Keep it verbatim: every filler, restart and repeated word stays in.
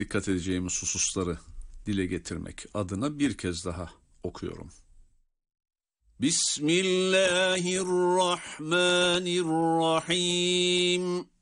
dikkat edeceğimiz hususları dile getirmek adına bir kez daha okuyorum. Bismillahirrahmanirrahim.